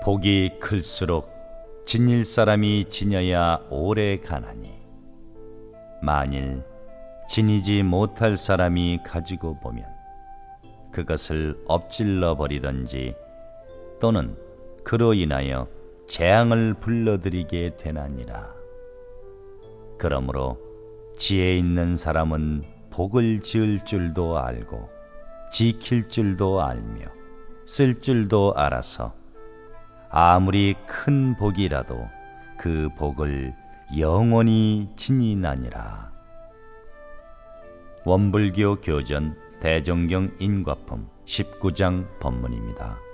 복이 클수록 지닐 사람이 지녀야 오래 가나니 만일 지니지 못할 사람이 가지고 보면 그것을 엎질러 버리든지 또는 그로 인하여 재앙을 불러들이게 되나니라. 그러므로 지혜 있는 사람은 복을 지을 줄도 알고 지킬 줄도 알며 쓸 줄도 알아서 아무리 큰 복이라도 그 복을 영원히 지니나니라. 원불교 교전 대종경 인과품 19장 법문입니다.